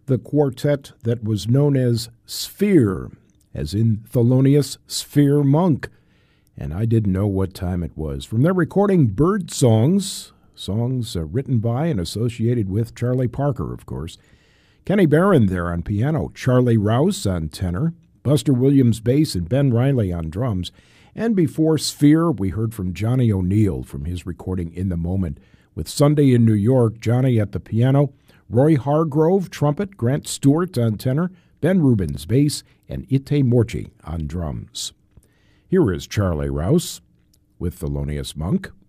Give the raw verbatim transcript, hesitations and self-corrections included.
the quartet that was known as Sphere, as in Thelonious Sphere Monk. And I didn't know what time it was. From their recording Bird Songs, songs uh, written by and associated with Charlie Parker, of course. Kenny Barron there on piano, Charlie Rouse on tenor, Buster Williams bass, and Ben Riley on drums. And before Sphere, we heard from Johnny O'Neill from his recording In the Moment, with Sunday in New York, Johnny at the piano, Roy Hargrove, trumpet, Grant Stewart on tenor, Ben Rubens bass, and Ite Morci on drums. Here is Charlie Rouse with Thelonious Monk.